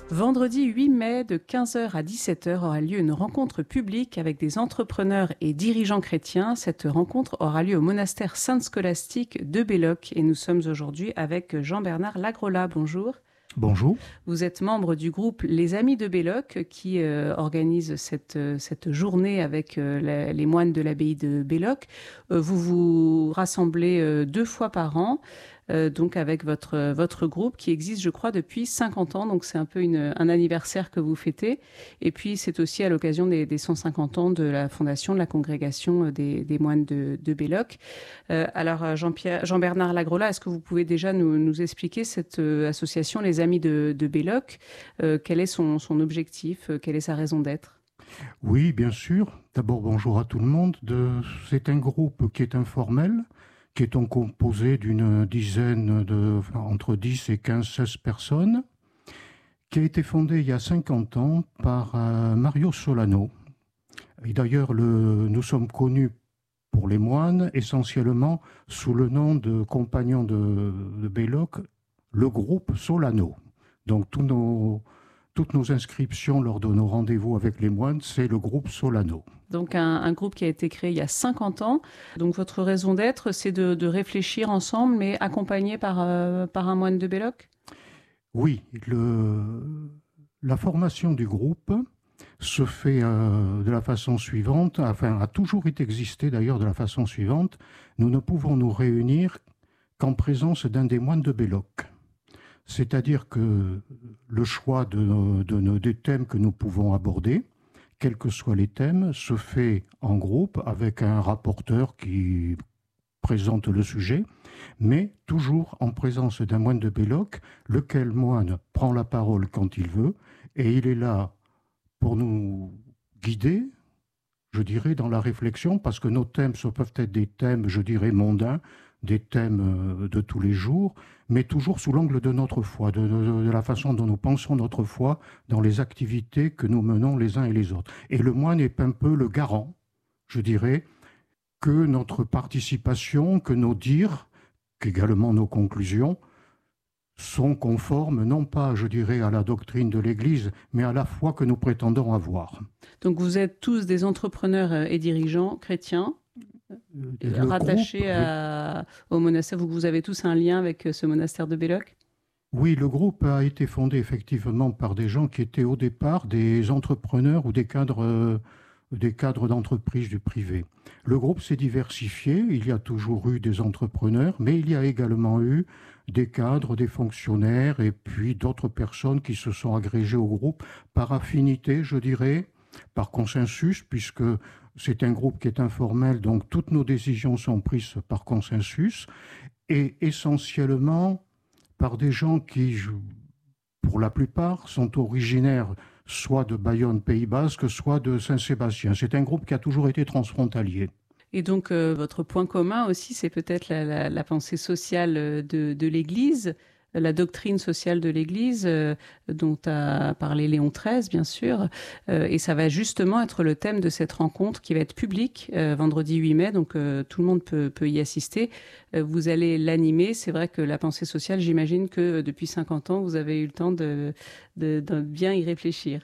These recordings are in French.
Vendredi 8 mai, de 15 heures à 17 heures, aura lieu une rencontre publique avec des entrepreneurs et dirigeants chrétiens. Cette rencontre aura lieu au monastère Sainte-Scolastique de Belloc et nous sommes aujourd'hui avec Jean-Bernard Lagrola. Bonjour. Bonjour. Vous êtes membre du groupe Les Amis de Belloc qui organise cette journée avec les moines de l'abbaye de Belloc. Vous vous rassemblez 2 fois par an. Donc avec votre groupe qui existe, je crois, depuis 50 ans. Donc c'est un peu un anniversaire que vous fêtez. Et puis c'est aussi à l'occasion des 150 ans de la fondation de la congrégation des moines de Belloc. Alors Jean-Bernard Lagrola, est-ce que vous pouvez déjà nous expliquer cette association Les Amis de Belloc? Quel est son objectif? Quelle est sa raison d'être? Oui, bien sûr. D'abord, bonjour à tout le monde. C'est un groupe qui est informel, qui est composé d'une dizaine entre 10 et 15, 16 personnes, qui a été fondé il y a 50 ans par Mario Solano. Et d'ailleurs, nous sommes connus pour les moines, essentiellement sous le nom de compagnons de Belloc, le groupe Solano. Donc toutes nos inscriptions lors de nos rendez-vous avec les moines, c'est le groupe Solano. Donc un groupe qui a été créé il y a 50 ans. Donc votre raison d'être, c'est de réfléchir ensemble, mais accompagné par un moine de Belloc? Oui, la formation du groupe se fait de la façon suivante, enfin a toujours existé d'ailleurs de la façon suivante. Nous ne pouvons nous réunir qu'en présence d'un des moines de Belloc. C'est-à-dire que le choix des thèmes que nous pouvons aborder, quels que soient les thèmes, se fait en groupe avec un rapporteur qui présente le sujet, mais toujours en présence d'un moine de Belloc, lequel moine prend la parole quand il veut, et il est là pour nous guider, je dirais, dans la réflexion, parce que nos thèmes peuvent être des thèmes, je dirais, mondains, des thèmes de tous les jours, mais toujours sous l'angle de notre foi, de la façon dont nous pensons notre foi dans les activités que nous menons les uns et les autres. Et le moine est un peu le garant, je dirais, que notre participation, que nos dires, qu'également nos conclusions, sont conformes, non pas, je dirais, à la doctrine de l'Église, mais à la foi que nous prétendons avoir. Donc vous êtes tous des entrepreneurs et dirigeants chrétiens rattachés au monastère. Vous avez tous un lien avec ce monastère de Belloc? Oui, le groupe a été fondé effectivement par des gens qui étaient au départ des entrepreneurs ou des cadres d'entreprise du privé. Le groupe s'est diversifié, il y a toujours eu des entrepreneurs, mais il y a également eu des cadres, des fonctionnaires et puis d'autres personnes qui se sont agrégées au groupe par affinité, je dirais, par consensus, puisque c'est un groupe qui est informel, donc toutes nos décisions sont prises par consensus et essentiellement par des gens qui, pour la plupart, sont originaires soit de Bayonne, Pays Basque, soit de Saint-Sébastien. C'est un groupe qui a toujours été transfrontalier. Et donc, votre point commun aussi, c'est peut-être la pensée sociale de l'Église, la doctrine sociale de l'Église, dont a parlé Léon XIII, bien sûr. Et ça va justement être le thème de cette rencontre qui va être publique vendredi 8 mai, donc tout le monde peut y assister. Vous allez l'animer. C'est vrai que la pensée sociale, j'imagine que depuis 50 ans, vous avez eu le temps de bien y réfléchir.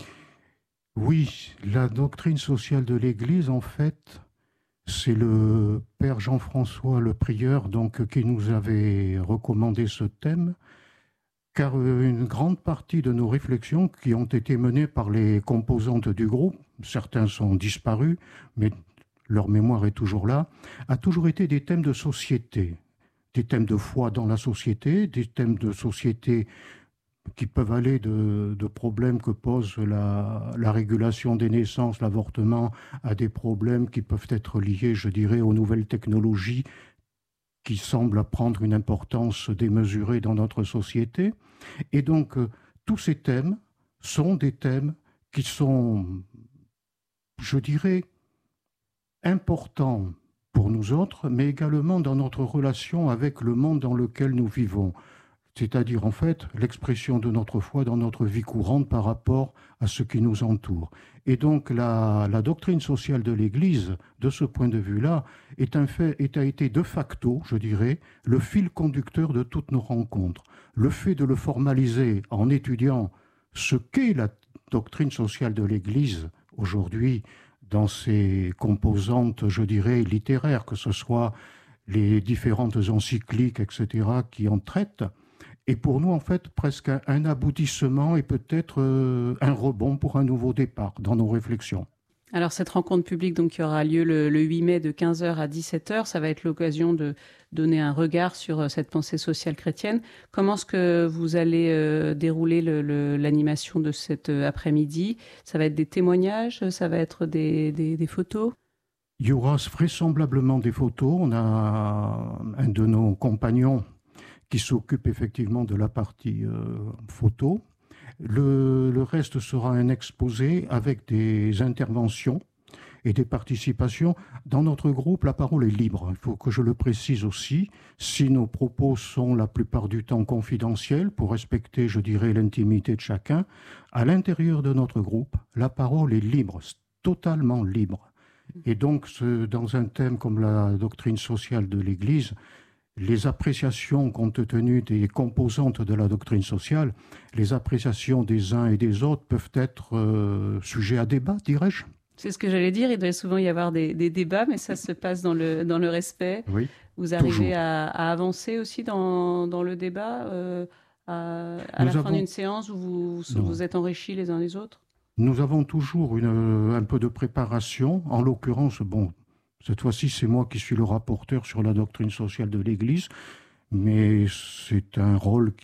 Oui, la doctrine sociale de l'Église, en fait, c'est le père Jean-François, le prieur, donc, qui nous avait recommandé ce thème, car une grande partie de nos réflexions qui ont été menées par les composantes du groupe, certains sont disparus, mais leur mémoire est toujours là, a toujours été des thèmes de société, des thèmes de foi dans la société, des thèmes de société qui peuvent aller de problèmes que pose la régulation des naissances, l'avortement, à des problèmes qui peuvent être liés, je dirais, aux nouvelles technologies qui semblent prendre une importance démesurée dans notre société. Et donc, tous ces thèmes sont des thèmes qui sont, je dirais, importants pour nous autres, mais également dans notre relation avec le monde dans lequel nous vivons. C'est-à-dire, en fait, l'expression de notre foi dans notre vie courante par rapport à ce qui nous entoure. Et donc, la doctrine sociale de l'Église, de ce point de vue-là, a été de facto, je dirais, le fil conducteur de toutes nos rencontres. Le fait de le formaliser en étudiant ce qu'est la doctrine sociale de l'Église aujourd'hui dans ses composantes, je dirais, littéraires, que ce soit les différentes encycliques, etc., qui en traitent, est pour nous en fait presque un aboutissement et peut-être un rebond pour un nouveau départ dans nos réflexions. Alors cette rencontre publique donc, qui aura lieu le 8 mai de 15 heures à 17 heures, ça va être l'occasion de donner un regard sur cette pensée sociale chrétienne. Comment est-ce que vous allez dérouler l'animation de cet après-midi? Ça va être des témoignages, ça va être des photos? Il y aura vraisemblablement des photos. On a un de nos compagnons qui s'occupe effectivement de la partie photo. Le reste sera un exposé avec des interventions et des participations. Dans notre groupe, la parole est libre. Il faut que je le précise aussi. Si nos propos sont la plupart du temps confidentiels, pour respecter, je dirais, l'intimité de chacun, à l'intérieur de notre groupe, la parole est libre, totalement libre. Et donc, dans un thème comme la doctrine sociale de l'Église, les appréciations compte tenu des composantes de la doctrine sociale, les appréciations des uns et des autres peuvent être sujets à débat, dirais-je. C'est ce que j'allais dire, il doit souvent y avoir des débats, mais ça se passe dans le respect. Oui, vous arrivez à avancer aussi dans le débat à la fin d'une séance où vous êtes enrichis les uns les autres? Nous avons toujours un peu de préparation. En l'occurrence, bon, cette fois-ci, c'est moi qui suis le rapporteur sur la doctrine sociale de l'Église, mais c'est un rôle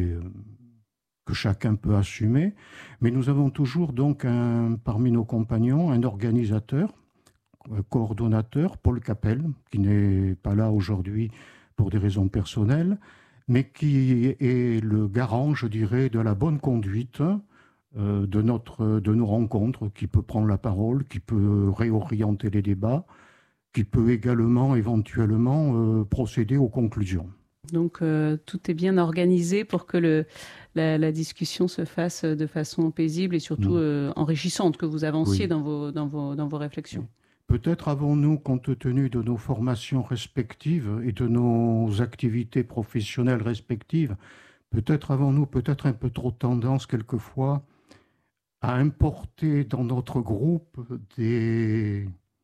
que chacun peut assumer. Mais nous avons toujours donc parmi nos compagnons un organisateur, un coordonnateur, Paul Capel, qui n'est pas là aujourd'hui pour des raisons personnelles, mais qui est le garant, je dirais, de la bonne conduite de nos rencontres, qui peut prendre la parole, qui peut réorienter les débats, qui peut également éventuellement procéder aux conclusions. Donc tout est bien organisé pour que la discussion se fasse de façon paisible et surtout enrichissante, que vous avanciez dans vos réflexions. Peut-être avons-nous, compte tenu de nos formations respectives et de nos activités professionnelles respectives, peut-être avons-nous un peu trop tendance quelquefois à importer dans notre groupe des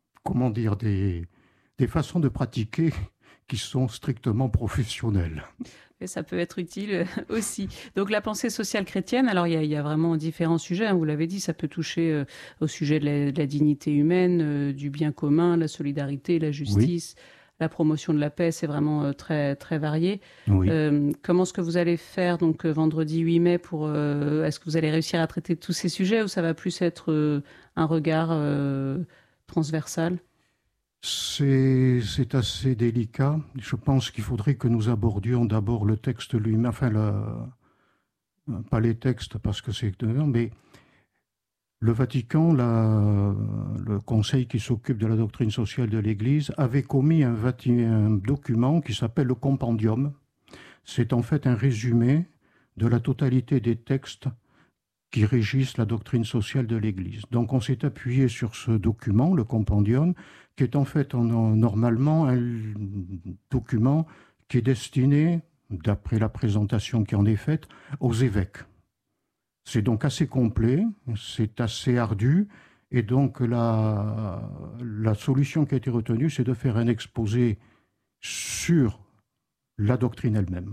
façons de pratiquer qui sont strictement professionnelles. Et ça peut être utile aussi. Donc la pensée sociale chrétienne, alors il y a vraiment différents sujets, hein, vous l'avez dit, ça peut toucher au sujet de la dignité humaine, du bien commun, la solidarité, la justice, la promotion de la paix, c'est vraiment très, très varié. Oui. Comment est-ce que vous allez faire donc vendredi 8 mai est-ce que vous allez réussir à traiter tous ces sujets ou ça va plus être un regard transversal? C'est assez délicat. Je pense qu'il faudrait que nous abordions d'abord le texte lui-même, enfin, pas les textes parce que c'est... mais le Vatican, le conseil qui s'occupe de la doctrine sociale de l'Église, avait commis un document qui s'appelle le Compendium. C'est en fait un résumé de la totalité des textes qui régissent la doctrine sociale de l'Église. Donc on s'est appuyé sur ce document, le Compendium, qui est en fait normalement un document qui est destiné, d'après la présentation qui en est faite, aux évêques. C'est donc assez complet, c'est assez ardu, et donc la solution qui a été retenue, c'est de faire un exposé sur la doctrine elle-même,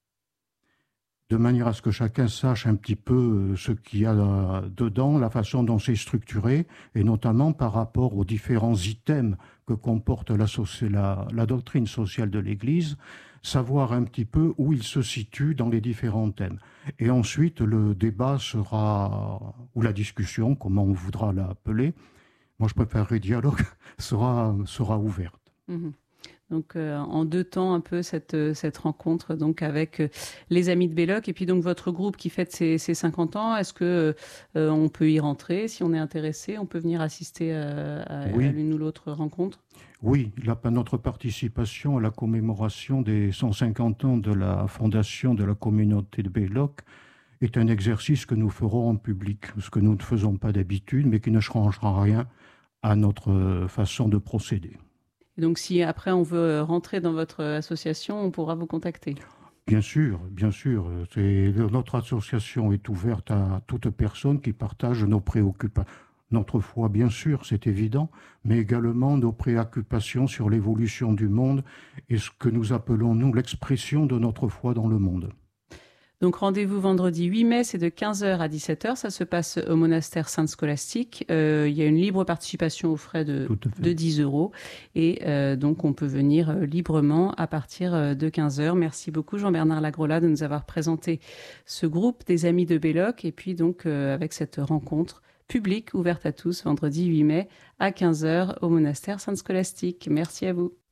de manière à ce que chacun sache un petit peu ce qu'il y a dedans, la façon dont c'est structuré, et notamment par rapport aux différents items que comporte la doctrine sociale de l'Église, savoir un petit peu où il se situe dans les différents thèmes. Et ensuite, le débat sera, ou la discussion, comment on voudra l'appeler, moi je préférerais dialogue, sera ouverte. Mmh. Donc en deux temps un peu cette rencontre donc avec les Amis de Belloc et puis donc votre groupe qui fête ses 50 ans. Est-ce que on peut y rentrer si on est intéressé? On peut venir assister à l'une ou l'autre rencontre? Oui, notre participation à la commémoration des 150 ans de la fondation de la communauté de Belloc est un exercice que nous ferons en public, ce que nous ne faisons pas d'habitude, mais qui ne changera rien à notre façon de procéder. Et donc si après on veut rentrer dans votre association, on pourra vous contacter? Bien sûr, bien sûr. Notre association est ouverte à toute personne qui partage nos préoccupations. Notre foi, bien sûr, c'est évident, mais également nos préoccupations sur l'évolution du monde et ce que nous appelons, nous, l'expression de notre foi dans le monde. Donc rendez-vous vendredi 8 mai, c'est de 15 heures à 17 heures. Ça se passe au monastère Sainte-Scolastique. Il y a une libre participation aux frais Tout à de fait. 10 euros. Et donc on peut venir librement à partir de 15 heures. Merci beaucoup Jean-Bernard Lagrola de nous avoir présenté ce groupe des Amis de Belloc. Et puis donc avec cette rencontre publique ouverte à tous vendredi 8 mai à 15 heures au monastère Sainte-Scolastique. Merci à vous.